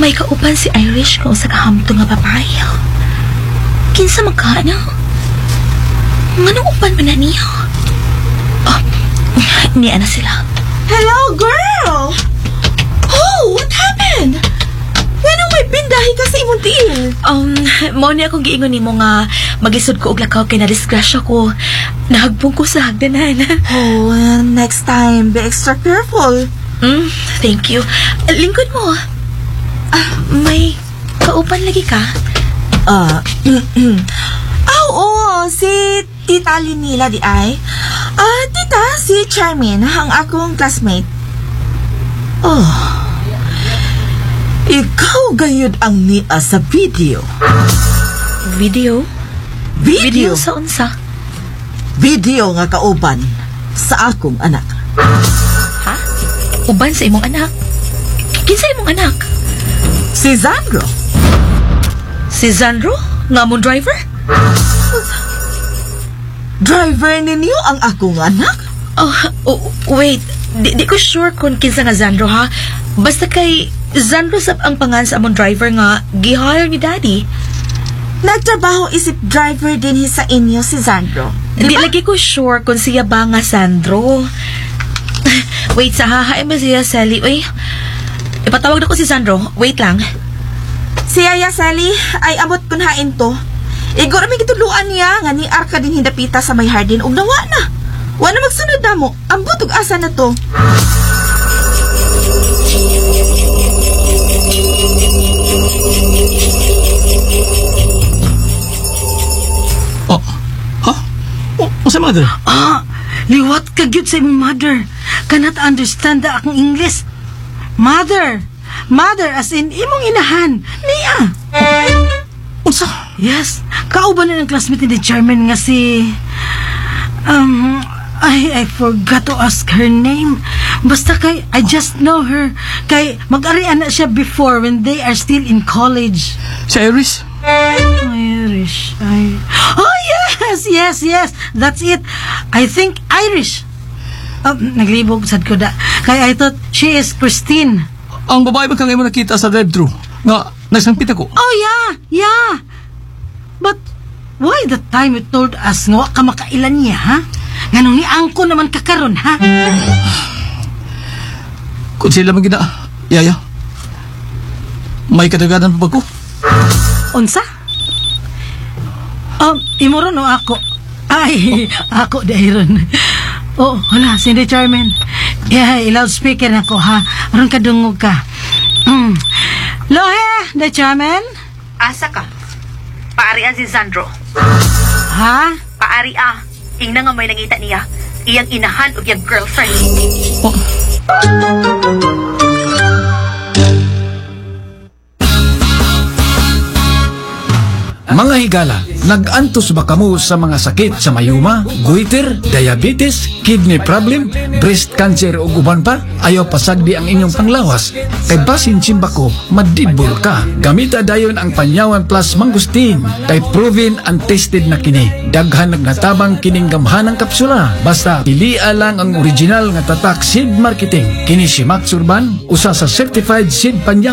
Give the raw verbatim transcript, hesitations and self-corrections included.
may kauban si Irish kung sa kahamto nga babae. Kinsa magkana? Nganong upan man na niya? Oh, niya na sila. Hello, girl! Oh, what happened? Nganong may pindahi ka sa imong tiil? Um, mo ni akong giingon nimo nga magisod ko og lakaw kay na-disgrasya ko. Nahagbong ko sa hagdanan. Oh, uh, next time, be extra careful. Mm, thank you. Lingkod mo. Ah, may kauban lagi ka? Ah, uh, oh, oh, si Tita Linila di ay. Ah, uh, tita, si Charmin, ang akong classmate. Oh, ikaw gayud ang niya sa video. Video? Video? Video sa unsa? Video nga kauban sa akong anak. Ha? Uban sa imong anak? Kinsa imong anak? Si Zandro. Si Zandro? Nga mong driver? Driver ninyo ang akong anak? Oh, oh wait. Di, di ko sure kung kinsa nga Zandro, ha? Basta kay Zandro sab ang pangan sa among driver nga gihire ni Daddy. Nagtrabaho isip driver din sa inyo si Zandro. Hindi lagi ko sure kung siya ba nga Sandro. Wait, sa hahain ba siya, Sally? Uy, ipatawag na ko si Sandro. Wait lang. Si Yaya Sally ay abot kun hain to. Igor may gituluan niya nga ni Arka din hindapita sa may hardin ug nawa na. Wa na magsunod na mo. Ambot ug asa na to. Oh, ha? Oh, sa mother? Ah, liwat ka gyud sa imong mother. Cannot understand the akong English. Mother. Mother as in imong inahan. Niya. Unsa? Yes. Kauban na ng classmate ni Chairman nga si... Um, I, I forgot to ask her name. Basta kay, I just know her. Kay, mag-arian na siya before when they are still in college. Si Iris? Irish. I... Oh, yes, yes, yes. That's it. I think Irish. Um, naglibog sad ko da. Kaya I thought she is Christine. Ang babae ba kang mo nakita sa drive-thru? Nga, nagsangpit ako. Oh, yeah, yeah. But, why the time you told us nga wa ka makailan niya, ha? Ganong ni Angko naman kakaron, ha? Kung sila man gina, Yaya, may kadaganan pa ba ko? Unsa? Um, imuron o ako? Ay, ako dahil oh, hala, Cindy Charmin. Yeah, i-loudspeaker na ko, ha? Aron ka dungog ka. Mm. Lohe, de Charmin? Asa ka? Paarian si Sandro. Ha? Paari ah. Ingna nga may nangita niya. Iyang inahan o iyang girlfriend. Oh. Mga higala, nag-antos ba kamo sa mga sakit sa mayuma, goiter, diabetes, kidney problem, breast cancer o uban pa? Ayaw pasagdi ang inyong panglawas. Kay basin simba ko, madibol ka. Gamita dayon ang Panyawan Plus Mangustin. Kay proven and tested na kini. Daghan nagnatabang kining gamhanang kapsula. Basta pilia lang ang original nga tatak seed marketing. Kini si Max Urban, usa sa certified seed Panyawan